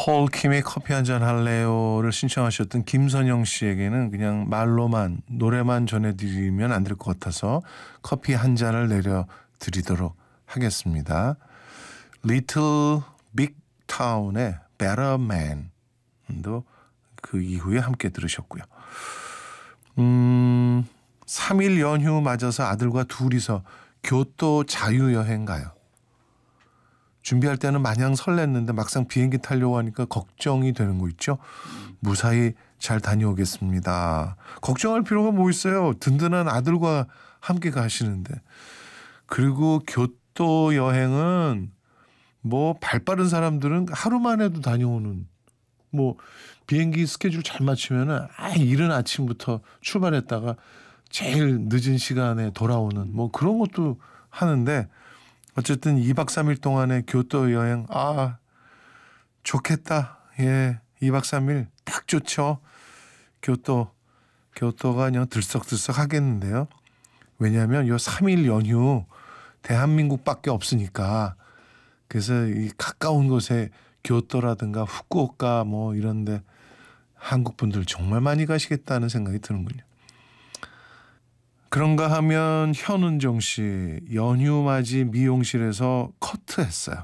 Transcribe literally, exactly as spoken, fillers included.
폴킴의 커피 한잔 할래요를 신청하셨던 김선영 씨에게는 그냥 말로만 노래만 전해드리면 안 될 것 같아서 커피 한 잔을 내려드리도록 하겠습니다. Little Big Town의 Better Man도 그 이후에 함께 들으셨고요. 음, 삼 일 연휴 맞아서 아들과 둘이서 교토 자유여행 가요. 준비할 때는 마냥 설렜는데 막상 비행기 타려고 하니까 걱정이 되는 거 있죠. 무사히 잘 다녀오겠습니다. 걱정할 필요가 뭐 있어요. 든든한 아들과 함께 가시는데. 그리고 교토 여행은 뭐 발빠른 사람들은 하루만 해도 다녀오는, 뭐 비행기 스케줄 잘 맞추면은 아 이른 아침부터 출발했다가 제일 늦은 시간에 돌아오는 뭐 그런 것도 하는데, 어쨌든 이 박 삼 일 동안의 교토 여행, 아, 좋겠다. 예, 이 박 삼 일 딱 좋죠. 교토, 교토가 그냥 들썩들썩 하겠는데요. 왜냐하면 요 삼 일 연휴 대한민국밖에 없으니까. 그래서 이 가까운 곳에 교토라든가 후쿠오카 뭐 이런데 한국 분들 정말 많이 가시겠다는 생각이 드는군요. 그런가 하면 현은정 씨 연휴 맞이 미용실에서 커트했어요.